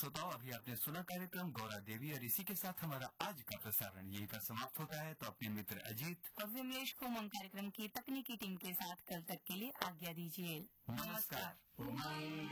श्रोताओं, अभी आपने सुना कार्यक्रम गौरा देवी और इसी के साथ हमारा आज का प्रसारण यहीं पर समाप्त होता है। तो अपने मित्र अजीत और विमलेश को उमंग कार्यक्रम की तकनीकी टीम के साथ कल तक के लिए आज्ञा दीजिए। नमस्कार।